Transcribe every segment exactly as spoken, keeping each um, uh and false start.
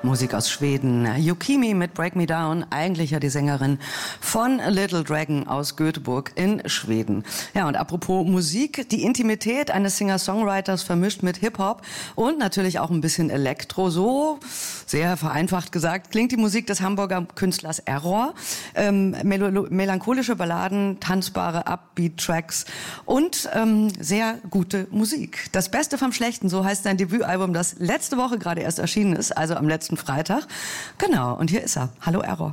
Musik aus Schweden. Yukimi mit Break Me Down, eigentlich ja die Sängerin von Little Dragon aus Göteborg in Schweden. Ja, und apropos Musik, die Intimität eines Singer-Songwriters vermischt mit Hip-Hop und natürlich auch ein bisschen Elektro. So, sehr vereinfacht gesagt, klingt die Musik des Hamburger Künstlers Error. Ähm, mel- melancholische Balladen, tanzbare Upbeat-Tracks und ähm, sehr gute Musik. Das Beste vom Schlechten, so heißt sein Debütalbum, das letzte Woche gerade erst erschienen ist, also am letzten Freitag. Genau, und hier ist er. Hallo Error.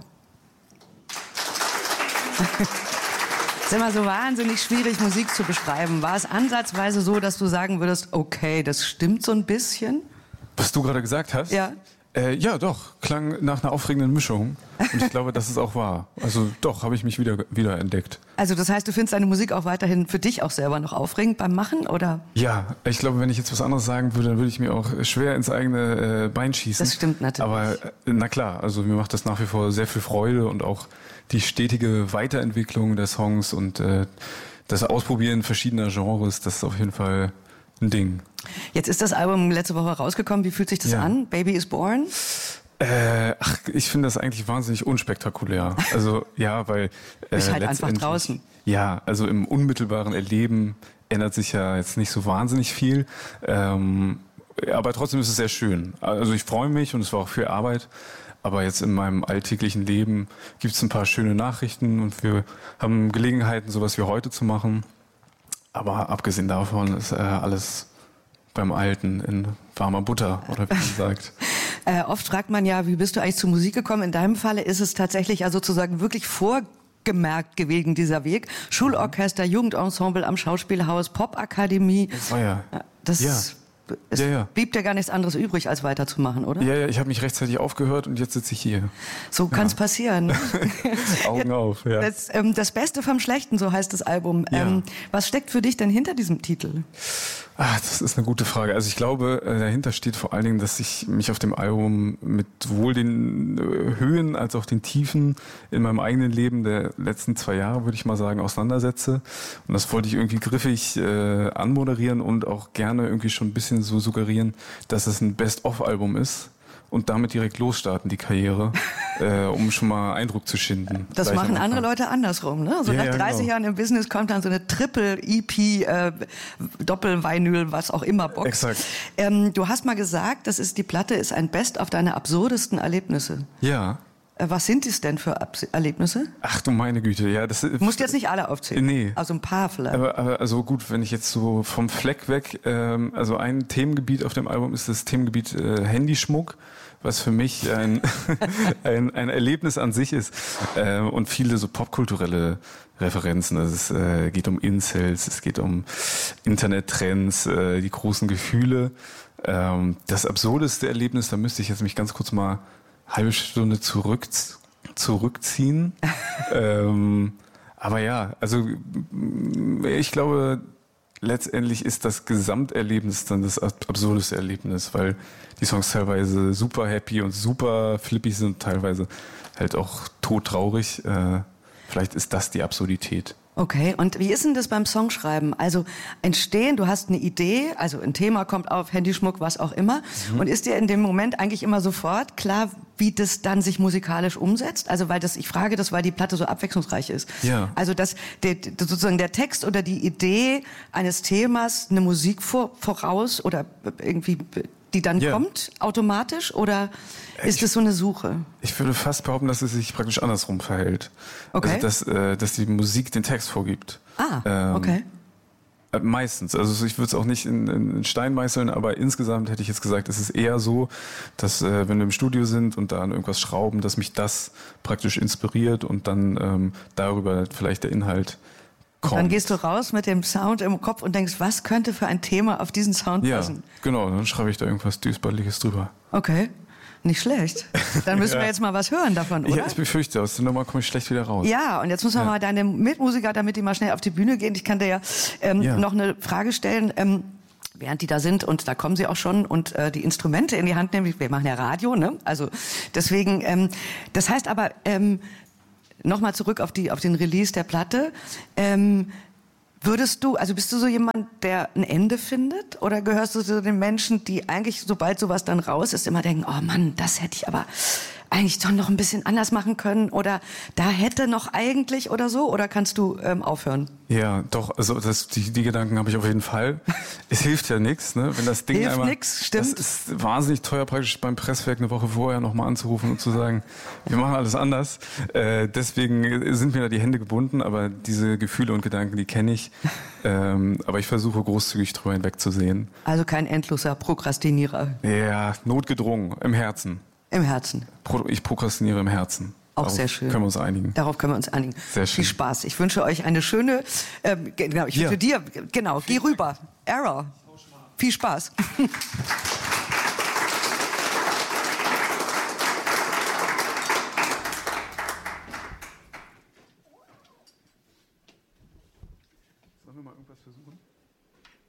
Es ist immer so wahnsinnig schwierig, Musik zu beschreiben. War es ansatzweise so, dass du sagen würdest, okay, das stimmt so ein bisschen? Was du gerade gesagt hast? Ja. Äh, ja, doch. Klang nach einer aufregenden Mischung. Und ich glaube, dass es auch war. Also doch, habe ich mich wieder, wieder entdeckt. Also das heißt, du findest deine Musik auch weiterhin für dich auch selber noch aufregend beim Machen, oder? Ja, ich glaube, wenn ich jetzt was anderes sagen würde, dann würde ich mir auch schwer ins eigene äh, Bein schießen. Das stimmt natürlich. Aber äh, na klar, also mir macht das nach wie vor sehr viel Freude und auch die stetige Weiterentwicklung der Songs und äh, das Ausprobieren verschiedener Genres, das ist auf jeden Fall ein Ding. Jetzt ist das Album letzte Woche rausgekommen. Wie fühlt sich das Ja. an? Baby is Born? Äh, ach, ich finde das eigentlich wahnsinnig unspektakulär. Also ja, weil äh, Ist halt einfach letztendlich- draußen. Ja, also im unmittelbaren Erleben ändert sich ja jetzt nicht so wahnsinnig viel. Ähm, aber trotzdem ist es sehr schön. Also ich freue mich und es war auch viel Arbeit. Aber jetzt in meinem alltäglichen Leben gibt es ein paar schöne Nachrichten und wir haben Gelegenheiten, sowas wie heute zu machen. Aber abgesehen davon ist äh, alles beim Alten in warmer Butter, oder wie man sagt. Äh, oft fragt man ja, wie bist du eigentlich zur Musik gekommen? In deinem Falle ist es tatsächlich ja sozusagen wirklich vorgemerkt gewesen, dieser Weg. Schulorchester, Jugendensemble am Schauspielhaus, Popakademie. Oh ja. Das Ja. es Ja, ja. blieb dir gar nichts anderes übrig, als weiterzumachen, oder? Ja, ja, ich habe mich rechtzeitig aufgehört und jetzt sitze ich hier. So kann es passieren. Augen auf, ja. Das, ähm, das Beste vom Schlechten, so heißt das Album. Ja. Ähm, was steckt für dich denn hinter diesem Titel? Ah, das ist eine gute Frage. Also ich glaube, äh, dahinter steht vor allen Dingen, dass ich mich auf dem Album mit sowohl den äh, Höhen als auch den Tiefen in meinem eigenen Leben der letzten zwei Jahre, würde ich mal sagen, auseinandersetze. Und das wollte ich irgendwie griffig äh, anmoderieren und auch gerne irgendwie schon ein bisschen so suggerieren, dass es ein Best-of-Album ist. Und damit direkt losstarten, die Karriere, äh, um schon mal Eindruck zu schinden. Das Gleich machen am andere Anfang. Leute andersrum. Ne? So Ja, nach ja, dreißig genau. Jahren im Business kommt dann so eine Triple-E P, äh, Doppel-Vinyl, was auch immer, Box. Exakt. Ähm, du hast mal gesagt, das ist, die Platte ist ein Best auf deine absurdesten Erlebnisse. Ja. Äh, was sind es denn für Abs- Erlebnisse? Ach du meine Güte, ja. Das, Du musst jetzt nicht alle aufzählen. Nee. Also ein paar vielleicht. Aber, aber also gut, wenn ich jetzt so vom Fleck weg, ähm, also ein Themengebiet auf dem Album ist das Themengebiet äh, Handyschmuck, was für mich ein, ein, ein Erlebnis an sich ist äh, und viele so popkulturelle Referenzen. Also es äh, geht um Incels, es geht um Internettrends, äh, die großen Gefühle. Ähm, das absurdeste Erlebnis, da müsste ich jetzt mich ganz kurz mal eine halbe Stunde zurück, zurückziehen. ähm, aber ja, also ich glaube, letztendlich ist das Gesamterlebnis dann das absurdeste Erlebnis, weil die Songs teilweise super happy und super flippy sind, teilweise halt auch todtraurig. Äh, vielleicht ist das die Absurdität. Okay, und wie ist denn das beim Songschreiben? Also entstehen, du hast eine Idee, also ein Thema kommt auf, Handyschmuck, was auch immer, mhm. und ist dir in dem Moment eigentlich immer sofort klar, wie das dann sich musikalisch umsetzt? Also weil das, ich frage das, weil die Platte so abwechslungsreich ist. Ja. Also dass der, sozusagen der Text oder die Idee eines Themas eine Musik vor, voraus oder irgendwie die dann Ja. kommt automatisch oder ist Ich- es so eine Suche? Ich würde fast behaupten, dass es sich praktisch andersrum verhält. Okay. Also dass, äh, dass die Musik den Text vorgibt. Ah, Ähm, okay. Äh, Meistens. Also ich würde es auch nicht in, in Stein meißeln, aber insgesamt hätte ich jetzt gesagt, es ist eher so, dass äh, wenn wir im Studio sind und da an irgendwas schrauben, dass mich das praktisch inspiriert und dann ähm, darüber vielleicht der Inhalt kommt. Dann gehst du raus mit dem Sound im Kopf und denkst, was könnte für ein Thema auf diesen Sound Ja, passen? genau. Dann schreibe ich da irgendwas Düsperliches drüber. Okay, nicht schlecht. Dann müssen wir Ja. jetzt mal was hören davon, oder? Ja, ich befürchte, aus der Nummer komme ich schlecht wieder raus. Ja, und jetzt müssen wir Ja. mal deine Mitmusiker, damit die mal schnell auf die Bühne gehen. Ich kann dir ja, ähm, Ja. noch eine Frage stellen. Ähm, während die da sind, und da kommen sie auch schon, und äh, die Instrumente in die Hand nehmen. Wir machen ja Radio, ne? Also deswegen, ähm, das heißt aber, ähm, nochmal zurück auf, die, auf den Release der Platte. Ähm, Würdest du, also bist du so jemand, der ein Ende findet? Oder gehörst du zu den Menschen, die eigentlich, sobald sowas dann raus ist, immer denken, oh Mann, das hätte ich aber eigentlich doch noch ein bisschen anders machen können? Oder da hätte noch eigentlich oder so? Oder kannst du ähm, aufhören? Ja, doch, also das, die, die Gedanken habe ich auf jeden Fall. Es hilft ja nichts, ne? Wenn das Ding hilft einmal... nix, stimmt. Das ist wahnsinnig teuer, praktisch beim Presswerk eine Woche vorher nochmal anzurufen und zu sagen, wir machen alles anders. Äh, deswegen sind mir da die Hände gebunden, aber diese Gefühle und Gedanken, die kenne ich. Ähm, aber ich versuche großzügig drüber hinwegzusehen. Also kein endloser Prokrastinierer. Ja, notgedrungen, im Herzen. Im Herzen. Pro, ich prokrastiniere im Herzen. Auch Darauf sehr schön. Können wir uns einigen. Darauf können wir uns einigen. Sehr schön. Viel Spaß. Ich wünsche euch eine schöne, ähm, genau, ich wünsche ja. dir, genau, geh rüber. Error. Viel Spaß.